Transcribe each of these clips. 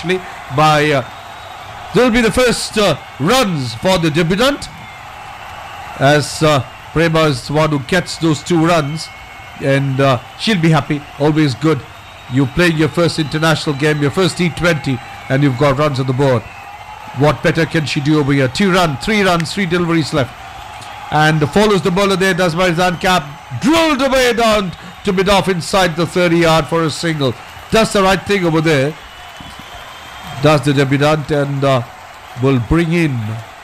actually by there will be the first runs for the debutant, as Prema is the one who gets those 2 runs, and she'll be happy. Always good. You playing your first international game, your first T20, and you've got runs on the board. What better can she do over here? 3 runs, 3 deliveries left. And follows the bowler there, does Marizan Cap. Drilled away down to mid-off inside the 30-yard for a single. Does the right thing over there. Does the debutant, and will bring in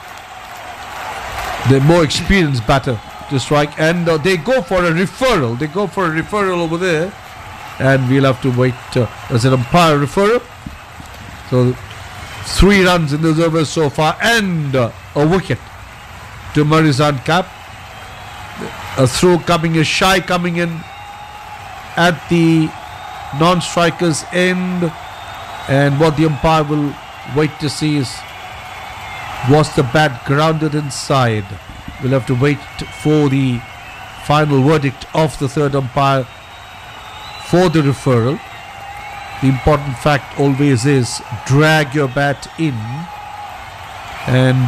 the more experienced batter to strike. And they go for a referral. They go for a referral over there. And we'll have to wait as an umpire referral. So 3 runs in this over so far, and a wicket to Marizan Cap. A throw coming, a shy coming in at the non-striker's end, and what the umpire will wait to see is, was the bat grounded inside? We'll have to wait for the final verdict of the third umpire for the referral. The important fact always is drag your bat in, and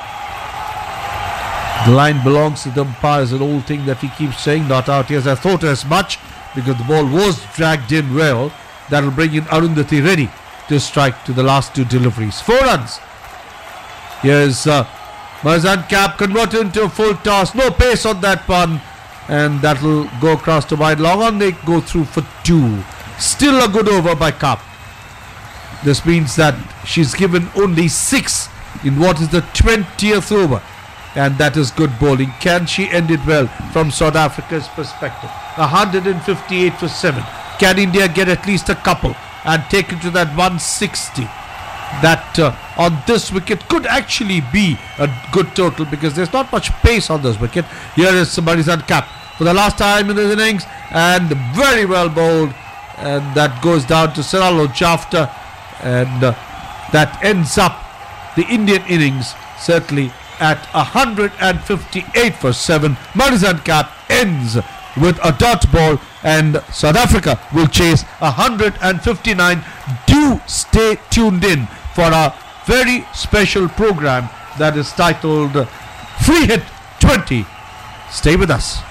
the line belongs to the umpire is an old thing that he keeps saying, not out. Yes, I thought as much, because the ball was dragged in well. That will bring in Arundhati Reddy to strike to the last 2 deliveries. 4 runs. Here's Marizan Cap converted into a full toss. No pace on that one, and that will go across to wide. Long on, they go through for 2. Still a good over by Cap. This means that she's given only 6 in what is the 20th over, and that is good bowling. Can she end it well from South Africa's perspective? 158 for 7. Can India get at least a couple and take it to that 160? That on this wicket could actually be a good total, because there's not much pace on this wicket. Here is Marizan Cap for the last time in this innings, and very well bowled, and that goes down to Saralo Jafta, and that ends up the Indian innings certainly at 158 for 7. Marizan Cap ends with a dot ball, and South Africa will chase 159. Do stay tuned in for our very special program that is titled Free Hit 20. Stay with us.